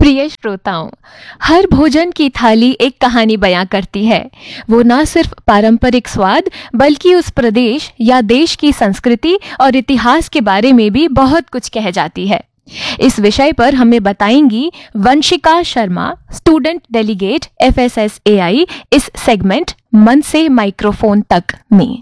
प्रिय श्रोताओं, हर भोजन की थाली एक कहानी बयां करती है। वो न सिर्फ पारंपरिक स्वाद बल्कि उस प्रदेश या देश की संस्कृति और इतिहास के बारे में भी बहुत कुछ कह जाती है। इस विषय पर हमें बताएंगी Vanshika Sharma, student delegate FSSAI, इस सेगमेंट मन से माइक्रोफोन तक में।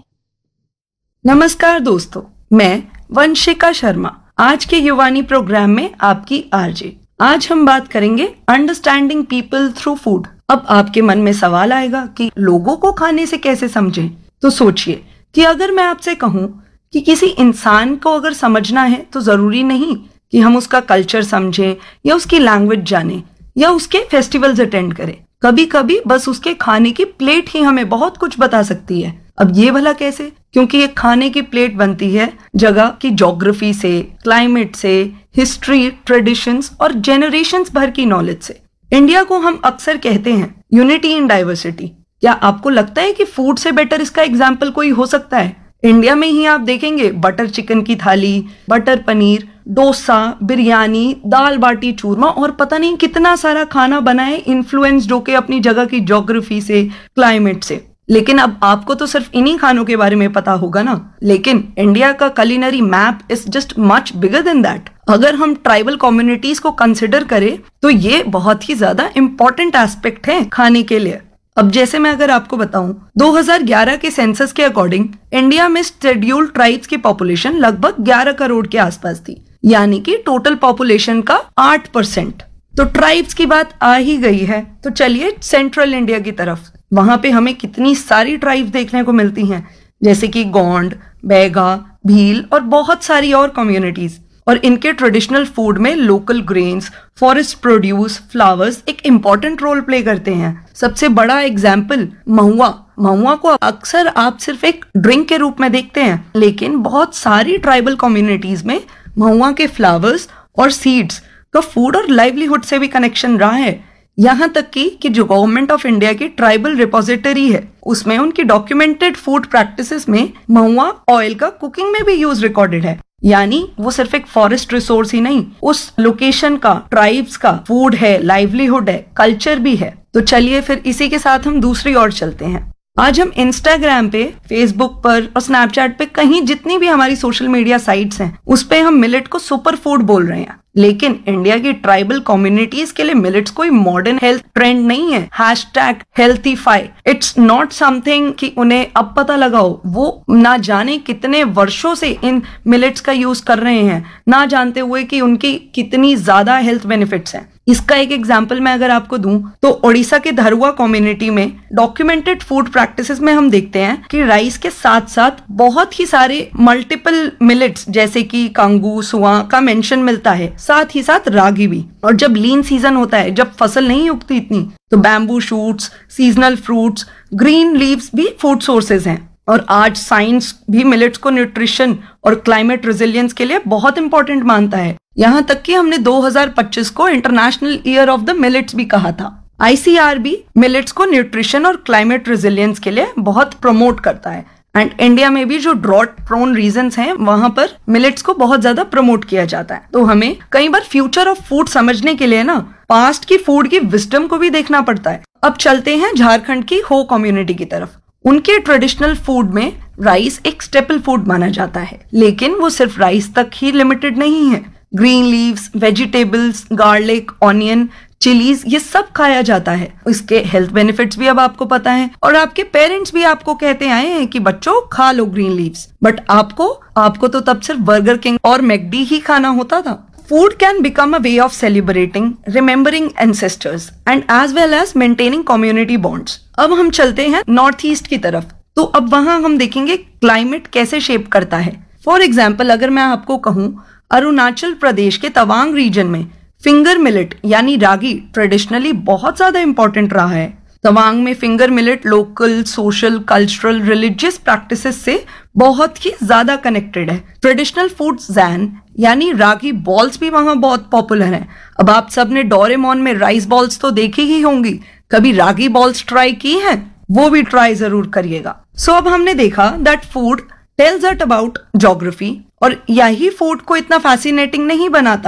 नमस्कार दोस्तों, मैं वंशिका शर्मा आज के युवानी प्रोग्राम में आपकी आरजे। आज हम बात करेंगे अंडरस्टैंडिंग पीपल थ्रू फूड। अब आपके मन में सवाल आएगा कि लोगों को खाने से कैसे समझें। तो सोचिए कि अगर मैं आपसे कहूं कि किसी इंसान को अगर समझना है तो जरूरी नहीं कि हम उसका कल्चर समझें या उसकी लैंग्वेज जानें या उसके फेस्टिवल्स अटेंड करें। कभी कभी बस उसके खाने की प्लेट ही हमें बहुत कुछ बता सकती है। अब ये भला कैसे? क्योंकि एक खाने की प्लेट बनती है जगह की ज्योग्राफी से, क्लाइमेट से, हिस्ट्री, ट्रेडिशंस और जेनरेशंस भर की नॉलेज से। इंडिया को हम अक्सर कहते हैं यूनिटी इन डाइवर्सिटी। क्या आपको लगता है कि फूड से बेटर इसका एग्जाम्पल कोई हो सकता है? इंडिया में ही आप देखेंगे बटर चिकन की थाली, बटर पनीर, डोसा, बिरयानी, दाल बाटी चूरमा और पता नहीं कितना सारा खाना बना है इन्फ्लुएंस्ड होके अपनी जगह की ज्योग्राफी से, क्लाइमेट से। लेकिन अब आपको तो सिर्फ इन्हीं खानों के बारे में पता होगा ना। लेकिन इंडिया का culinary map is just much bigger than that. अगर हम ट्राइबल कम्युनिटीज को कंसिडर करें तो ये बहुत ही ज्यादा इंपॉर्टेंट एस्पेक्ट है खाने के लिए। अब जैसे मैं अगर आपको बताऊं, 2011 के सेंसस के अकॉर्डिंग इंडिया में शेड्यूल्ड ट्राइब्स की पॉपुलेशन लगभग 11 करोड़ के आसपास थी, यानी कि टोटल पॉपुलेशन का 8%। तो ट्राइब्स की बात आ ही गई है तो चलिए सेंट्रल इंडिया की तरफ। वहां पे हमें कितनी सारी ट्राइब्स देखने को मिलती हैं, जैसे कि गोंड, बैगा, भील और बहुत सारी और कम्युनिटीज। और इनके ट्रेडिशनल फूड में local grains, forest produce, flowers एक इम्पॉर्टेंट रोल प्ले करते हैं। सबसे बड़ा एग्जाम्पल महुआ। महुआ को अक्सर आप सिर्फ एक ड्रिंक के रूप में देखते हैं, लेकिन बहुत सारी ट्राइबल कम्युनिटीज में महुआ के फ्लावर्स और सीड्स का फूड और लाइवलीहुड से भी कनेक्शन रहा है। यहाँ तक कि जो गवर्नमेंट ऑफ इंडिया की ट्राइबल रिपोजिटरी है, उसमें उनकी डॉक्यूमेंटेड फूड प्रैक्टिसेस में महुआ ऑयल का कुकिंग में भी यूज रिकॉर्डेड है। यानी वो सिर्फ एक फॉरेस्ट रिसोर्स ही नहीं, उस लोकेशन का, ट्राइब्स का फूड है, लाइवलीहुड है, कल्चर भी है। तो चलिए फिर इसी के साथ हम दूसरी ओर चलते हैं। आज हम इंस्टाग्राम पे, फेसबुक पर और स्नैपचैट पे, कहीं जितनी भी हमारी सोशल मीडिया साइट्स हैं, उस पे हम मिलेट को सुपर फूड बोल रहे हैं। लेकिन इंडिया की ट्राइबल कम्युनिटीज के लिए मिलेट्स कोई मॉडर्न हेल्थ ट्रेंड नहीं है। #healthify इट्स नॉट समथिंग कि उन्हें अब पता लगाओ। वो ना जाने कितने वर्षों से इन मिलेट्स का यूज कर रहे हैं, ना जानते हुए कि उनकी कितनी ज्यादा हेल्थ बेनिफिट्स हैं। इसका एक एग्जाम्पल मैं अगर आपको दूं तो ओडिशा के धरुआ कम्युनिटी में डॉक्यूमेंटेड फूड प्रैक्टिसेस में हम देखते हैं कि राइस के साथ साथ बहुत ही सारे मल्टीपल मिलेट्स जैसे कि कांगू, सुआ का मेंशन मिलता है, साथ ही साथ रागी भी। और जब लीन सीजन होता है, जब फसल नहीं उगती इतनी, तो bamboo shoots, seasonal fruits, green leaves भी फूड सोर्सेज हैं। और आज साइंस भी मिलेट्स को न्यूट्रिशन और क्लाइमेट रेजिलियंस के लिए बहुत इंपॉर्टेंट मानता है। यहाँ तक कि हमने 2025 को international year of the millets भी कहा था। ICR भी मिलेट्स को न्यूट्रिशन और क्लाइमेट रेजिलियंस के लिए बहुत प्रमोट करता है। एंड इंडिया में भी जो ड्रॉट प्रोन रीजन्स हैं, वहां पर मिलेट्स को बहुत ज्यादा प्रमोट किया जाता है। तो हमें कई बार फ्यूचर ऑफ फूड समझने के लिए ना पास्ट की फूड की विजडम को भी देखना पड़ता है। अब चलते हैं झारखंड की हो कम्युनिटी की तरफ। उनके ट्रेडिशनल फूड में राइस एक स्टेपल फूड माना जाता है, लेकिन वो सिर्फ राइस तक ही लिमिटेड नहीं है। Green leaves, vegetables, garlic, onion, chillies, ये सब खाया जाता है। इसके हेल्थ बेनिफिट्स भी अब आपको पता है और आपके पेरेंट्स भी आपको कहते आए हैं कि बच्चों खा लो ग्रीन लीव्स। बट आपको तो तब सिर्फ बर्गर किंग और मैकडी ही खाना होता था। Food can become a way of celebrating, remembering ancestors and as well as maintaining community bonds. अब हम चलते हैं नॉर्थ ईस्ट की तरफ। तो अब वहां हम देखेंगे क्लाइमेट कैसे शेप करता है। फॉर एग्जाम्पल अगर मैं आपको कहूं, अरुणाचल प्रदेश के तवांग रीजन में फिंगर मिलेट यानी रागी ट्रेडिशनली बहुत ज्यादा इंपॉर्टेंट रहा है। तवांग में finger millet local, social, cultural, religious practices से बहुत ही ज्यादा कनेक्टेड है। ट्रेडिशनल फूड जैन यानी रागी बॉल्स भी वहां बहुत पॉपुलर हैं। अब आप सब ने डोरेमोन में राइस बॉल्स तो देखी ही होंगी, कभी रागी बॉल्स ट्राई की हैं? वो भी ट्राई जरूर करिएगा। सो अब हमने देखा that food tells us about geography, और यही फूड को इतना फैसिनेटिंग नहीं बनाता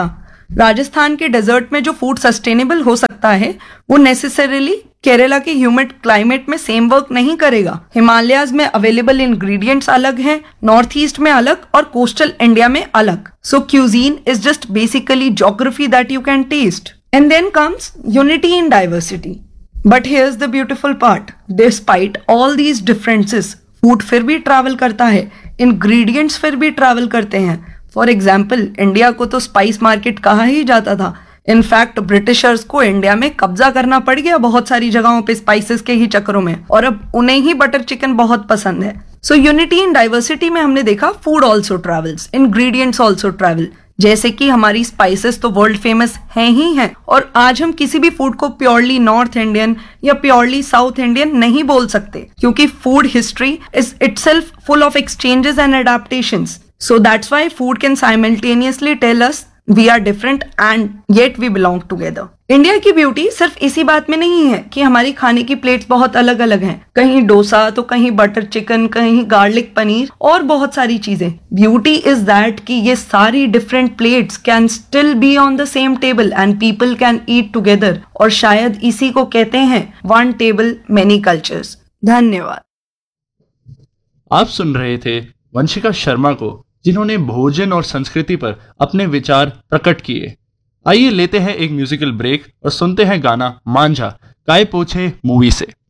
राजस्थान के डेजर्ट में जो फूड सस्टेनेबल हो सकता है वो नेसेसरीली केरला के ह्यूमिड क्लाइमेट में सेम वर्क नहीं करेगा। हिमालयाज में अवेलेबल इंग्रेडिएंट्स अलग हैं, नॉर्थ ईस्ट में अलग और कोस्टल इंडिया में अलग। सो cuisine is just basically geography that you can test. And then comes unity in diversity. But here's the beautiful part, despite all these differences food फिर भी travel करता है, इंग्रेडिएंट्स फिर भी ट्रैवल करते हैं। फॉर एग्जाम्पल, इंडिया को तो स्पाइस मार्केट कहा ही जाता था। इनफैक्ट ब्रिटिशर्स को इंडिया में कब्जा करना पड़ गया बहुत सारी जगहों पे स्पाइसेस के ही चक्करों में, और अब उन्हें ही बटर चिकन बहुत पसंद है। सो यूनिटी इन डाइवर्सिटी में हमने देखा food also travels, ingredients also travel. जैसे कि हमारी स्पाइसेस तो वर्ल्ड फेमस हैं ही हैं, और आज हम किसी भी फूड को प्योरली नॉर्थ इंडियन या प्योरली साउथ इंडियन नहीं बोल सकते, क्योंकि food history is itself full of exchanges and adaptations. So that's why food can simultaneously tell us we are different and yet we belong together. India की beauty सिर्फ इसी बात में नहीं है कि हमारी खाने की प्लेट्स बहुत अलग अलग हैं, कहीं डोसा तो कहीं बटर चिकन, कहीं गार्लिक पनीर और बहुत सारी चीजें। ब्यूटी इज दैट कि ये सारी different plates can still be on the same table and people can eat together, और शायद इसी को कहते हैं वन टेबल मेनी कल्चर्स। धन्यवाद। आप सुन रहे थे वंशिका शर्मा को, जिन्होंने भोजन और संस्कृति पर अपने विचार प्रकट किए। आइए लेते हैं एक म्यूजिकल ब्रेक और सुनते हैं गाना मांझा काय पोछे मूवी से।